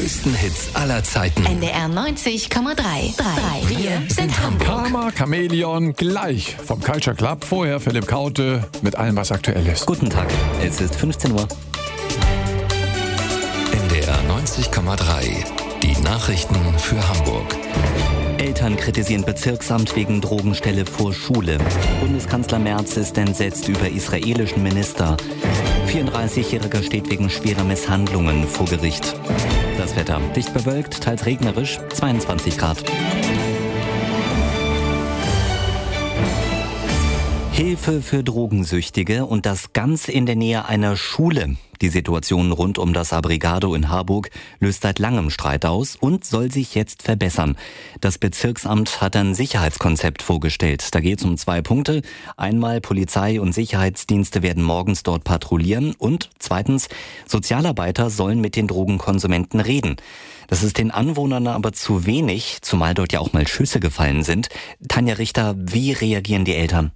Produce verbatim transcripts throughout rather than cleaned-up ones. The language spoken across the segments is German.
größten Hits aller Zeiten. N D R neunzig Komma drei. Wir sind Hamburg. Karma, Chamäleon, gleich vom Culture Club. Vorher Philipp Kaute mit allem, was aktuell ist. Guten Tag, es ist fünfzehn Uhr. N D R neunzig Komma drei. Die Nachrichten für Hamburg. Eltern kritisieren Bezirksamt wegen Drogenstelle vor Schule. Bundeskanzler Merz ist entsetzt über israelischen Minister. vierunddreißigjähriger steht wegen schwerer Misshandlungen vor Gericht. Das Wetter dicht bewölkt, teils regnerisch, zweiundzwanzig Grad. Hilfe für Drogensüchtige und das ganz in der Nähe einer Schule. Die Situation rund um das Abrigado in Harburg löst seit langem Streit aus und soll sich jetzt verbessern. Das Bezirksamt hat ein Sicherheitskonzept vorgestellt. Da geht es um zwei Punkte. Einmal Polizei und Sicherheitsdienste werden morgens dort patrouillieren und zweitens, Sozialarbeiter sollen mit den Drogenkonsumenten reden. Das ist den Anwohnern aber zu wenig, zumal dort ja auch mal Schüsse gefallen sind. Tanja Richter, wie reagieren die Eltern?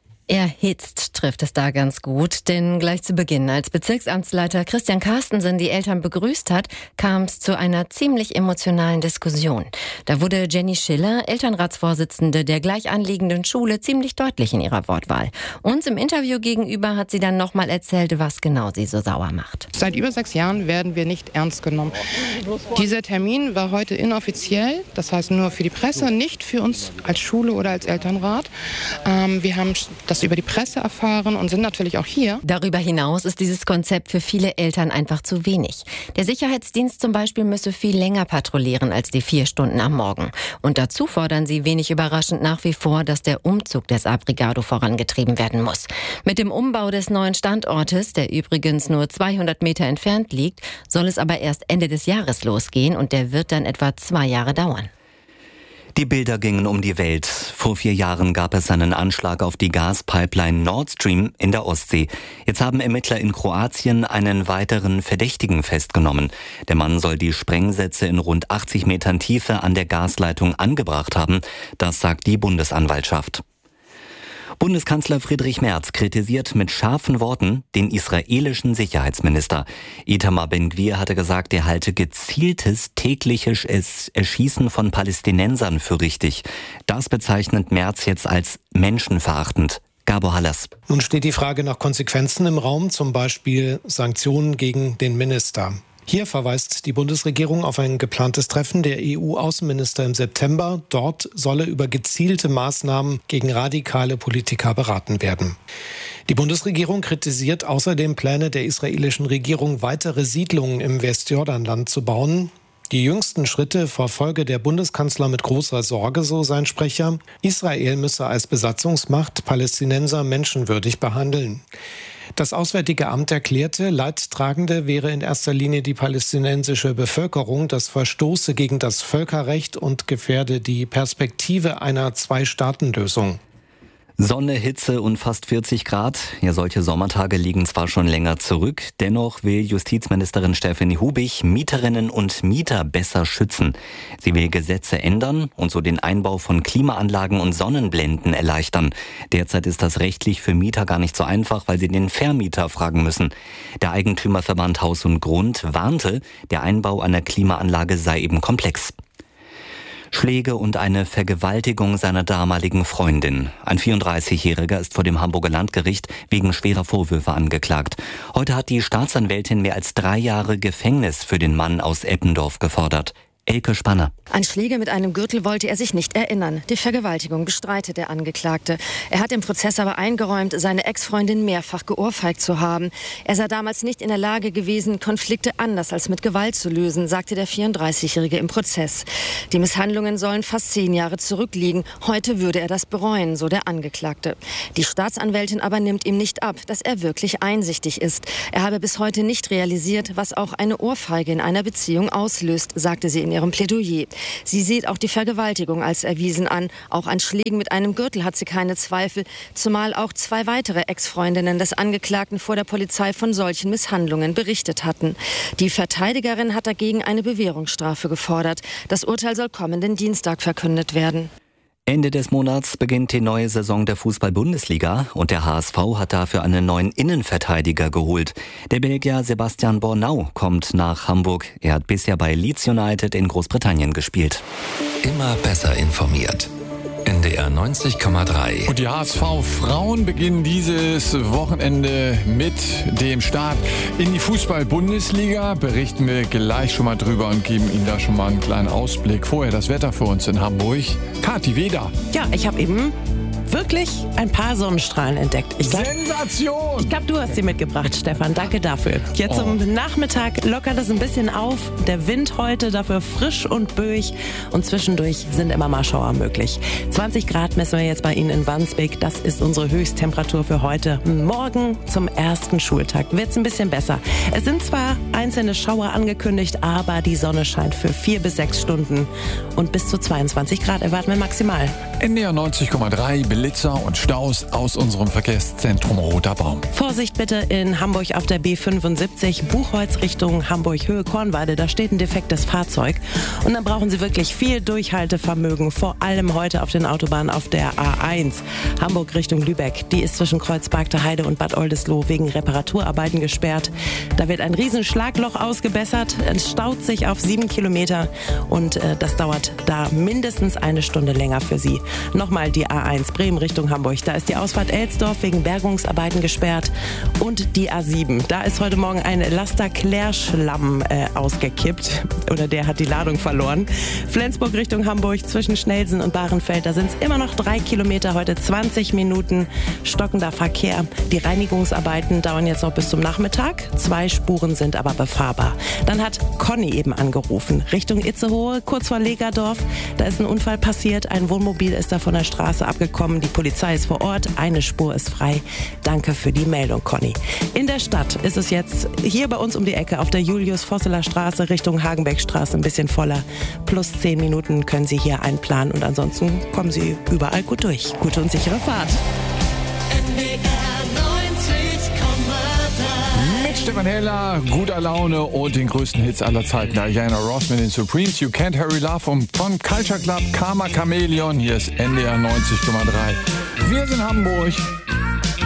Erhitzt trifft es da ganz gut, denn gleich zu Beginn, als Bezirksamtsleiter Christian Carstensen die Eltern begrüßt hat, kam es zu einer ziemlich emotionalen Diskussion. Da wurde Jenny Schiller, Elternratsvorsitzende der gleich anliegenden Schule, ziemlich deutlich in ihrer Wortwahl. Uns im Interview gegenüber hat sie dann nochmal erzählt, was genau sie so sauer macht. Seit über sechs Jahren werden wir nicht ernst genommen. Dieser Termin war heute inoffiziell, das heißt nur für die Presse, nicht für uns als Schule oder als Elternrat. Ähm, wir haben das über die Presse erfahren und sind natürlich auch hier. Darüber hinaus ist dieses Konzept für viele Eltern einfach zu wenig. Der Sicherheitsdienst zum Beispiel müsse viel länger patrouillieren als die vier Stunden am Morgen. Und dazu fordern sie wenig überraschend nach wie vor, dass der Umzug des Abrigado vorangetrieben werden muss. Mit dem Umbau des neuen Standortes, der übrigens nur zweihundert Meter entfernt liegt, soll es aber erst Ende des Jahres losgehen und der wird dann etwa zwei Jahre dauern. Die Bilder gingen um die Welt. Vor vier Jahren gab es einen Anschlag auf die Gaspipeline Nord Stream in der Ostsee. Jetzt haben Ermittler in Kroatien einen weiteren Verdächtigen festgenommen. Der Mann soll die Sprengsätze in rund achtzig Metern Tiefe an der Gasleitung angebracht haben. Das sagt die Bundesanwaltschaft. Bundeskanzler Friedrich Merz kritisiert mit scharfen Worten den israelischen Sicherheitsminister. Itamar Ben-Gvir hatte gesagt, er halte gezieltes tägliches Erschießen von Palästinensern für richtig. Das bezeichnet Merz jetzt als menschenverachtend. Gabor Hallas. Nun steht die Frage nach Konsequenzen im Raum, zum Beispiel Sanktionen gegen den Minister. Hier verweist die Bundesregierung auf ein geplantes Treffen der E U-Außenminister im September. Dort solle über gezielte Maßnahmen gegen radikale Politiker beraten werden. Die Bundesregierung kritisiert außerdem Pläne der israelischen Regierung, weitere Siedlungen im Westjordanland zu bauen. Die jüngsten Schritte verfolge der Bundeskanzler mit großer Sorge, so sein Sprecher. Israel müsse als Besatzungsmacht Palästinenser menschenwürdig behandeln. Das Auswärtige Amt erklärte, Leidtragende wäre in erster Linie die palästinensische Bevölkerung. Das verstoße gegen das Völkerrecht und gefährde die Perspektive einer Zwei-Staaten-Lösung. Sonne, Hitze und fast vierzig Grad. Ja, solche Sommertage liegen zwar schon länger zurück, dennoch will Justizministerin Stefanie Hubich Mieterinnen und Mieter besser schützen. Sie will Gesetze ändern und so den Einbau von Klimaanlagen und Sonnenblenden erleichtern. Derzeit ist das rechtlich für Mieter gar nicht so einfach, weil sie den Vermieter fragen müssen. Der Eigentümerverband Haus und Grund warnte, der Einbau einer Klimaanlage sei eben komplex. Schläge und eine Vergewaltigung seiner damaligen Freundin. Ein vierunddreißigjähriger ist vor dem Hamburger Landgericht wegen schwerer Vorwürfe angeklagt. Heute hat die Staatsanwältin mehr als drei Jahre Gefängnis für den Mann aus Eppendorf gefordert. Elke Spanner. An Schläge mit einem Gürtel wollte er sich nicht erinnern. Die Vergewaltigung bestreitet der Angeklagte. Er hat im Prozess aber eingeräumt, seine Ex-Freundin mehrfach geohrfeigt zu haben. Er sei damals nicht in der Lage gewesen, Konflikte anders als mit Gewalt zu lösen, sagte der vierunddreißigjährige im Prozess. Die Misshandlungen sollen fast zehn Jahre zurückliegen. Heute würde er das bereuen, so der Angeklagte. Die Staatsanwältin aber nimmt ihm nicht ab, dass er wirklich einsichtig ist. Er habe bis heute nicht realisiert, was auch eine Ohrfeige in einer Beziehung auslöst, sagte sie in ihrem Plädoyer. Sie sieht auch die Vergewaltigung als erwiesen an. Auch an Schlägen mit einem Gürtel hat sie keine Zweifel, zumal auch zwei weitere Ex-Freundinnen des Angeklagten vor der Polizei von solchen Misshandlungen berichtet hatten. Die Verteidigerin hat dagegen eine Bewährungsstrafe gefordert. Das Urteil soll kommenden Dienstag verkündet werden. Ende des Monats beginnt die neue Saison der Fußball-Bundesliga und der H S V hat dafür einen neuen Innenverteidiger geholt. Der Belgier Sebastian Bornau kommt nach Hamburg. Er hat bisher bei Leeds United in Großbritannien gespielt. Immer besser informiert. N D R neunzig Komma drei. Und die H S V-Frauen beginnen dieses Wochenende mit dem Start in die Fußball-Bundesliga. Berichten wir gleich schon mal drüber und geben Ihnen da schon mal einen kleinen Ausblick. Vorher das Wetter für uns in Hamburg. Kathi Weder. Ja, ich habe eben wirklich ein paar Sonnenstrahlen entdeckt. Ich glaub, Sensation! Ich glaube, du hast sie mitgebracht, Stefan. Danke dafür. Jetzt Oh. zum Nachmittag lockert es ein bisschen auf. Der Wind heute dafür frisch und böig. Und zwischendurch sind immer mal Schauer möglich. zwanzig Grad messen wir jetzt bei Ihnen in Wandsbek. Das ist unsere Höchsttemperatur für heute. Morgen zum ersten Schultag wird es ein bisschen besser. Es sind zwar einzelne Schauer angekündigt, aber die Sonne scheint für vier bis sechs Stunden. Und bis zu zweiundzwanzig Grad erwarten wir maximal. N D R neunzig Komma drei, Blitzer und Staus aus unserem Verkehrszentrum Roter Baum. Vorsicht bitte in Hamburg auf der B fünfundsiebzig, Buchholz Richtung Hamburg-Höhe Kornwalde. Da steht ein defektes Fahrzeug. Und dann brauchen Sie wirklich viel Durchhaltevermögen, vor allem heute auf den Autobahnen auf der A eins. Hamburg Richtung Lübeck. Die ist zwischen Kreuzbergter Heide und Bad Oldesloe wegen Reparaturarbeiten gesperrt. Da wird ein riesen Schlagloch ausgebessert. Es staut sich auf sieben Kilometer und äh, das dauert da mindestens eine Stunde länger für Sie. Nochmal die A eins Bremen Richtung Hamburg. Da ist die Ausfahrt Elsdorf wegen Bergungsarbeiten gesperrt. Und die A sieben. Da ist heute Morgen ein Laster Klärschlamm äh, ausgekippt. Oder der hat die Ladung verloren. Flensburg Richtung Hamburg zwischen Schnelsen und Bahrenfeld. Da sind es immer noch drei Kilometer, heute zwanzig Minuten stockender Verkehr. Die Reinigungsarbeiten dauern jetzt noch bis zum Nachmittag. Zwei Spuren sind aber befahrbar. Dann hat Conny eben angerufen. Richtung Itzehoe, kurz vor Legerdorf. Da ist ein Unfall passiert. Ein Wohnmobil ist da von der Straße abgekommen. Die Polizei ist vor Ort. Eine Spur ist frei. Danke für die Meldung, Conny. In der Stadt ist es jetzt hier bei uns um die Ecke auf der Julius-Vosseler Straße Richtung Hagenbeckstraße ein bisschen voller. Plus zehn Minuten können Sie hier einplanen und ansonsten kommen Sie überall gut durch. Gute und sichere Fahrt. Mit Stefan Heller, guter Laune und den größten Hits aller Zeiten. Diana Ross mit den Supremes, You Can't Hurry Love und von Culture Club Karma Chameleon. Hier ist N D R neunzig Komma drei. Wir sind Hamburg.